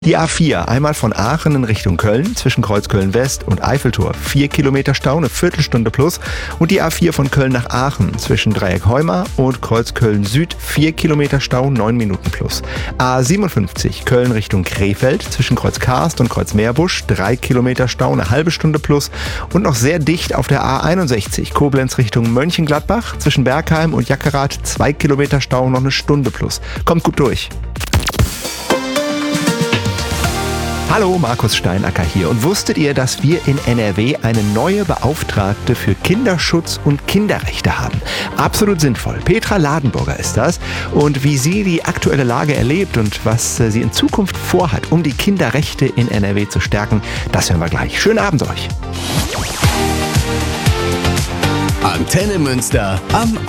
Die A4, einmal von Aachen in Richtung Köln, zwischen Kreuzköln West und Eiffeltor, 4 Kilometer Stau, eine Viertelstunde plus. Und die A4 von Köln nach Aachen, zwischen Dreieck Heumar und Kreuzköln Süd, 4 Kilometer Stau, 9 Minuten plus. A57, Köln Richtung Krefeld, zwischen Kreuz Karst und Kreuz Meerbusch, 3 Kilometer Stau, eine halbe Stunde plus. Und noch sehr dicht auf der A61, Koblenz Richtung Mönchengladbach, zwischen Bergheim und Jackerath, 2 Kilometer Stau, noch eine Stunde plus. Kommt gut durch. Hallo, Markus Steinacker hier. Und wusstet ihr, dass wir in NRW eine neue Beauftragte für Kinderschutz und Kinderrechte haben? Absolut sinnvoll. Petra Ladenburger ist das. Und wie sie die aktuelle Lage erlebt und was sie in Zukunft vorhat, um die Kinderrechte in NRW zu stärken, das hören wir gleich. Schönen Abend euch. Antenne Münster am